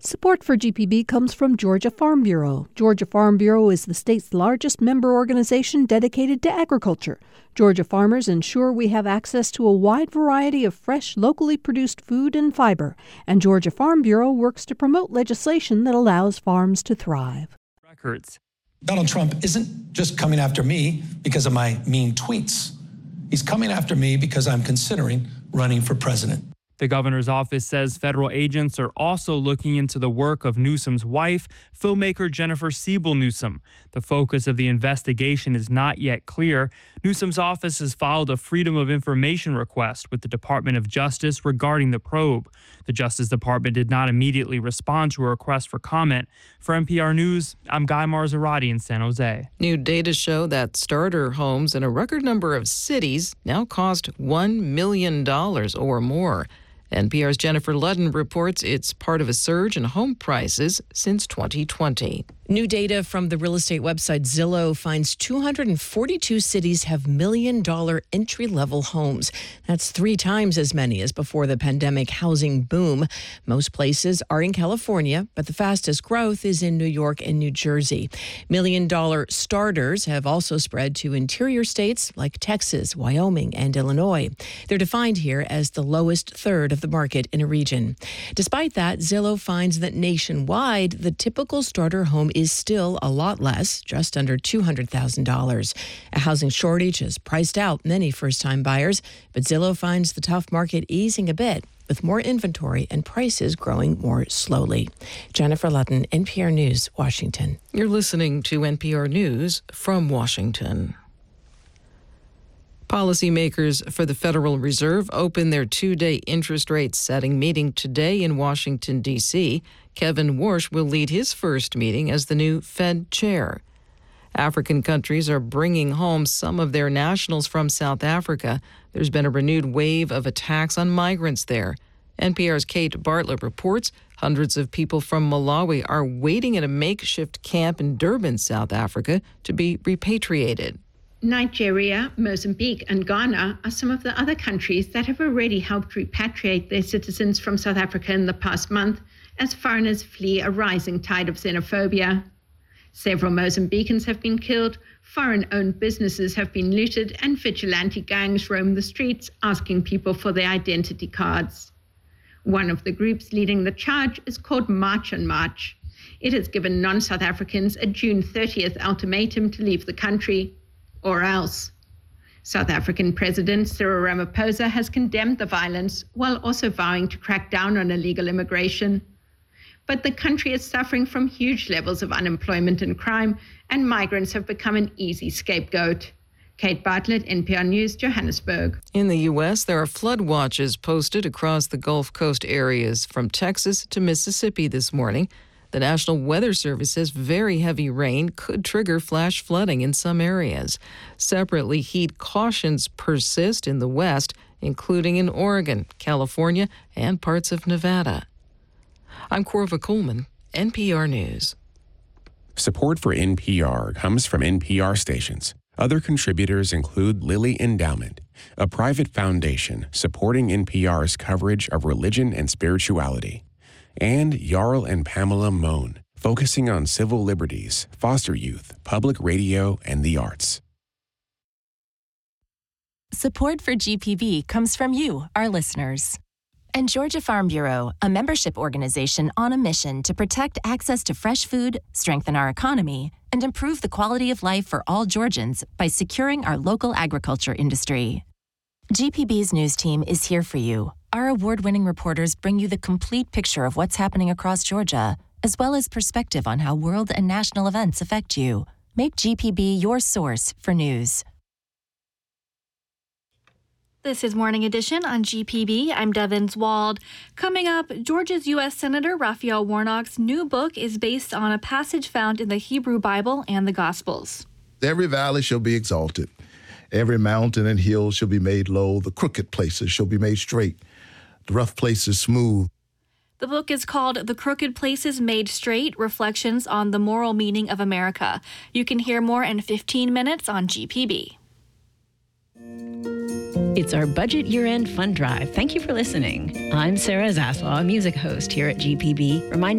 Support for GPB comes from Georgia Farm Bureau. Georgia Farm Bureau is the state's largest member organization dedicated to agriculture. Georgia farmers ensure we have access to a wide variety of fresh, locally produced food and fiber. And Georgia Farm Bureau works to promote legislation that allows farms to thrive. Records. Donald Trump isn't just coming after me because of my mean tweets. He's coming after me because I'm considering running for president. The governor's office says federal agents are also looking into the work of Newsom's wife, filmmaker Jennifer Siebel Newsom. The focus of the investigation is not yet clear. Newsom's office has filed a Freedom of Information request with the Department of Justice regarding the probe. The Justice Department did not immediately respond to a request for comment. For NPR News, I'm Guy Marzorati in San Jose. New data show that starter homes in a record number of cities now cost $1 million or more. NPR's Jennifer Ludden reports it's part of a surge in home prices since 2020. New data from the real estate website Zillow finds 242 cities have million-dollar entry-level homes. That's 3 times as many as before the pandemic housing boom. Most places are in California, but the fastest growth is in New York and New Jersey. Million-dollar starters have also spread to interior states like Texas, Wyoming, and Illinois. They're defined here as the lowest third of the market in a region. Despite that, Zillow finds that nationwide, the typical starter home is still a lot less, just under $200,000. A housing shortage has priced out many first-time buyers, but Zillow finds the tough market easing a bit, with more inventory and prices growing more slowly. Jennifer Ludden, NPR News, Washington. You're listening to NPR News from Washington. Policymakers for the Federal Reserve open their 2-day interest rate setting meeting today in Washington, D.C. Kevin Warsh will lead his first meeting as the new Fed chair. African countries are bringing home some of their nationals from South Africa. There's been a renewed wave of attacks on migrants there. NPR's Kate Bartlett reports hundreds of people from Malawi are waiting at a makeshift camp in Durban, South Africa, to be repatriated. Nigeria, Mozambique, and Ghana are some of the other countries that have already helped repatriate their citizens from South Africa in the past month as foreigners flee a rising tide of xenophobia. Several Mozambicans have been killed, foreign-owned businesses have been looted, and vigilante gangs roam the streets asking people for their identity cards. One of the groups leading the charge is called March on March. It has given non-South Africans a June 30th ultimatum to leave the country, or else. South African President Cyril Ramaphosa has condemned the violence while also vowing to crack down on illegal immigration. But the country is suffering from huge levels of unemployment and crime, and migrants have become an easy scapegoat. Kate Bartlett, NPR News, Johannesburg. In the U.S., there are flood watches posted across the Gulf Coast areas from Texas to Mississippi this morning. The National Weather Service says very heavy rain could trigger flash flooding in some areas. Separately, heat cautions persist in the West, including in Oregon, California, and parts of Nevada. I'm Corva Coleman, NPR News. Support for NPR comes from NPR stations. Other contributors include Lilly Endowment, a private foundation supporting NPR's coverage of religion and spirituality, and Jarl and Pamela Mohn, focusing on civil liberties, foster youth, public radio, and the arts. Support for GPB comes from you, our listeners. And Georgia Farm Bureau, a membership organization on a mission to protect access to fresh food, strengthen our economy, and improve the quality of life for all Georgians by securing our local agriculture industry. GPB's news team is here for you. Our award-winning reporters bring you the complete picture of what's happening across Georgia, as well as perspective on how world and national events affect you. Make GPB your source for news. This is Morning Edition on GPB. I'm Devin Wald. Coming up, Georgia's U.S. Senator Raphael Warnock's new book is based on a passage found in the Hebrew Bible and the Gospels. Every valley shall be exalted. Every mountain and hill shall be made low. The crooked places shall be made straight. The rough places smooth. The book is called The Crooked Places Made Straight, Reflections on the Moral Meaning of America. You can hear more in 15 minutes on GPB. It's our budget year-end fund drive. Thank you for listening. I'm Sarah Zaslow, a music host here at GPB, reminding